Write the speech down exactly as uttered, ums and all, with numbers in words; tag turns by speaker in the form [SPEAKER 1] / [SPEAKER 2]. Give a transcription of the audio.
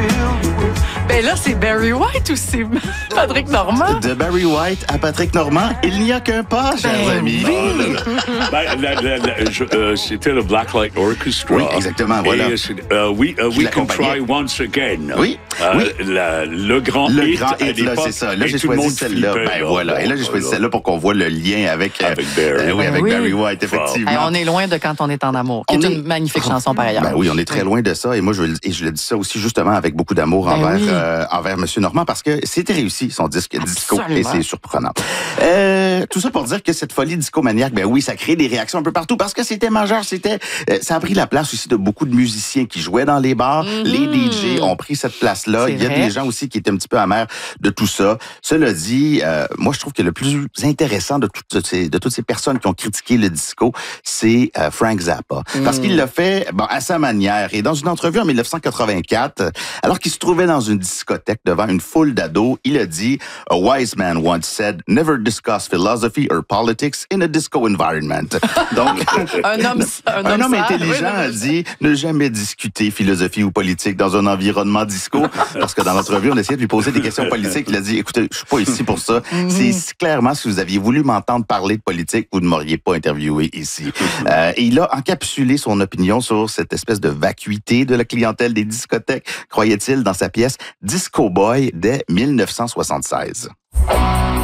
[SPEAKER 1] Ben là, c'est Barry White ou c'est Patrick Normand?
[SPEAKER 2] De Barry White à Patrick Normand, il n'y a qu'un pas, chers
[SPEAKER 1] Ben
[SPEAKER 2] amis.
[SPEAKER 1] oui.
[SPEAKER 3] Ben, la- la- la- je- euh, c'était le Blacklight Orchestra.
[SPEAKER 2] Oui, exactement, voilà.
[SPEAKER 3] Et c'est, euh, oui, euh,
[SPEAKER 2] Qui
[SPEAKER 3] We Can
[SPEAKER 2] l'accompagnait.
[SPEAKER 3] Try Once Again.
[SPEAKER 2] Oui,
[SPEAKER 3] Euh,
[SPEAKER 2] oui.
[SPEAKER 3] la- le grand
[SPEAKER 2] Le
[SPEAKER 3] hit
[SPEAKER 2] grand
[SPEAKER 3] à
[SPEAKER 2] hit, là,
[SPEAKER 3] l'époque,
[SPEAKER 2] c'est ça. Là,
[SPEAKER 3] et
[SPEAKER 2] j'ai
[SPEAKER 3] tout le
[SPEAKER 2] choisi
[SPEAKER 3] monde
[SPEAKER 2] celle-là.
[SPEAKER 3] flippait,
[SPEAKER 2] Ben voilà. Et là, j'ai choisi
[SPEAKER 3] là.
[SPEAKER 2] celle-là pour qu'on voit le lien avec,
[SPEAKER 3] Avec Barry.
[SPEAKER 2] euh, oui, avec
[SPEAKER 1] Oui.
[SPEAKER 2] Barry White, effectivement.
[SPEAKER 1] Hey, on est loin de Quand on est en amour, qui
[SPEAKER 2] On
[SPEAKER 1] est
[SPEAKER 2] est-
[SPEAKER 1] une magnifique chanson par ailleurs.
[SPEAKER 2] Ben oui, on est très loin de ça. Et moi, je, et je le dis ça aussi justement avec beaucoup d'amour
[SPEAKER 1] Ben
[SPEAKER 2] envers,
[SPEAKER 1] oui.
[SPEAKER 2] euh, envers M. Normand parce que c'était réussi, son disque disco. Et
[SPEAKER 1] Absolument.
[SPEAKER 2] c'est surprenant. Euh, tout ça pour dire que cette folie disco-maniaque, ben oui, ça crée des réactions un peu partout parce que c'était majeur. C'était, euh, ça a pris la place aussi de beaucoup de musiciens qui jouaient dans les bars.
[SPEAKER 1] Mm-hmm.
[SPEAKER 2] Les D J ont pris cette place-là.
[SPEAKER 1] C'est
[SPEAKER 2] Il y a
[SPEAKER 1] vrai.
[SPEAKER 2] des gens aussi qui étaient un petit peu amers de tout ça. Cela dit, euh, moi, je trouve que le plus intéressant de toutes ces, de toutes ces personnes qui ont critiqué le disco, c'est euh, Frank Zappa. Parce qu'il l'a fait bon, à sa manière. Et dans une entrevue en dix-neuf cent quatre-vingt-quatre, alors qu'il se trouvait dans une discothèque devant une foule d'ados, il a dit « A wise man once said, never discuss philosophy or politics in a disco environment. » Donc,
[SPEAKER 1] Un homme, un
[SPEAKER 2] un
[SPEAKER 1] homme,
[SPEAKER 2] homme
[SPEAKER 1] sage.
[SPEAKER 2] intelligent
[SPEAKER 1] Oui,
[SPEAKER 2] a dit ne jamais discuter philosophie ou politique dans un environnement disco. Parce que dans l'entrevue, on essayait de lui poser des questions politiques. Il a dit, écoutez, je suis pas ici pour ça. C'est si clairement, si vous aviez voulu m'entendre parler de politique, vous ne m'auriez pas interviewé ici. Euh, et il a encapsulé son opinion sur cette espèce de vacuité de la clientèle des discothèques, croyait-il, dans sa pièce Disco Boy dès dix-neuf cent soixante-seize.